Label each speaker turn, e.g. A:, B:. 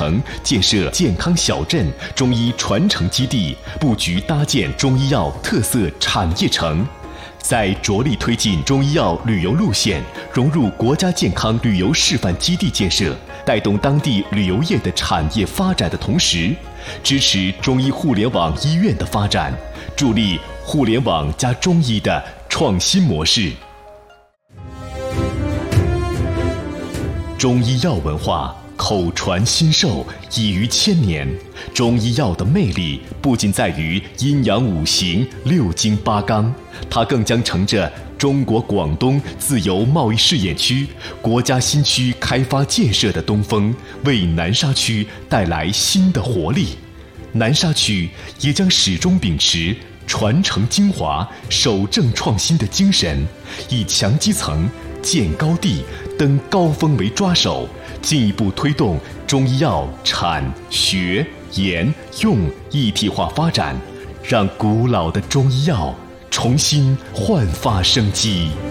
A: 城建设健康小镇、中医传承基地，布局搭建中医药特色产业城。在着力推进中医药旅游路线融入国家健康旅游示范基地建设，带动当地旅游业的产业发展的同时，支持中医互联网医院的发展，助力互联网加中医的创新模式。中医药文化口传心授已逾千年，中医药的魅力不仅在于阴阳五行、六经八纲，它更将乘着中国广东自由贸易试验区国家新区开发建设的东风，为南沙区带来新的活力。南沙区也将始终秉持传承精华、守正创新的精神，以强基层、建高地、登高峰为抓手，进一步推动中医药产学研用一体化发展，让古老的中医药重新焕发生机。